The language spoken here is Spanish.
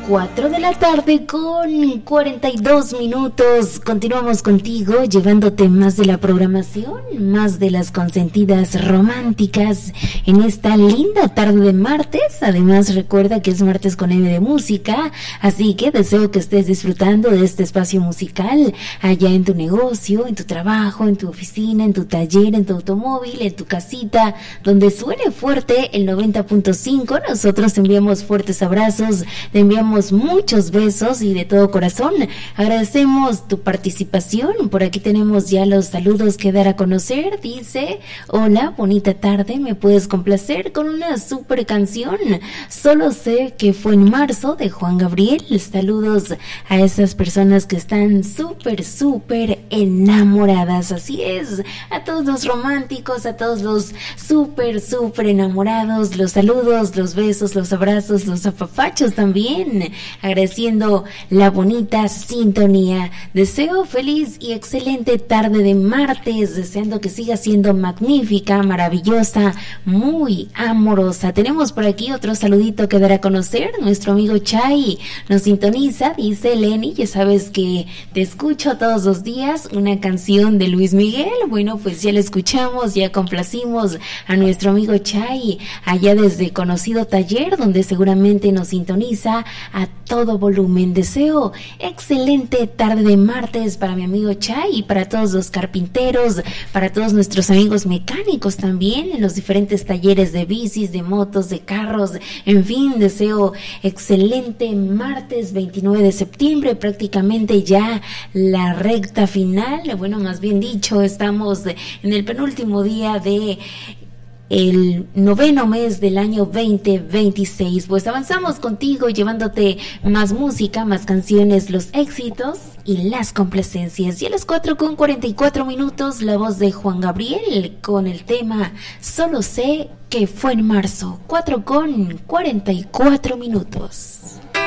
4 de la tarde con 42 minutos. Continuamos contigo, llevándote más de la programación, más de las consentidas románticas en esta linda tarde de martes. Además, recuerda que es martes con M de música, así que deseo que estés disfrutando de este espacio musical allá en tu negocio, en tu trabajo, en tu oficina, en tu taller, en tu automóvil, en tu casita, donde suene fuerte el 90.5. Nosotros te enviamos fuertes abrazos, te enviamos muchos besos y de todo corazón agradecemos tu participación. Por aquí tenemos ya los saludos que dar a conocer. Dice: hola, bonita tarde, me puedes complacer con una super canción, Solo sé que fue en marzo, de Juan Gabriel. Saludos a esas personas que están súper enamoradas. Así es, a todos los románticos, a todos los súper enamorados, los saludos, los besos, los abrazos, los apapachos también, agradeciendo la bonita sintonía. Deseo feliz y excelente tarde de martes, deseando que siga siendo magnífica, maravillosa, muy amorosa. Tenemos por aquí otro saludito que dar a conocer. Nuestro amigo Chay nos sintoniza, dice: Lenny, ya sabes que te escucho todos los días, una canción de Luis Miguel. Bueno, pues ya la escuchamos, ya complacimos a nuestro amigo Chay allá desde conocido taller, donde seguramente nos sintoniza a todo volumen. Deseo excelente tarde de martes para mi amigo Chay y para todos los carpinteros, para todos nuestros amigos mecánicos también en los diferentes talleres de bicis, de motos, de carros, en fin. Deseo excelente martes 29 de septiembre, prácticamente ya la recta final. Bueno, más bien dicho, estamos en el penúltimo día de el 9º mes del año 2026. Pues avanzamos contigo, llevándote más música, más canciones, los éxitos y las complacencias. Y a las 4:44 minutos, la voz de Juan Gabriel con el tema Solo sé que fue en marzo. 4:44 minutos.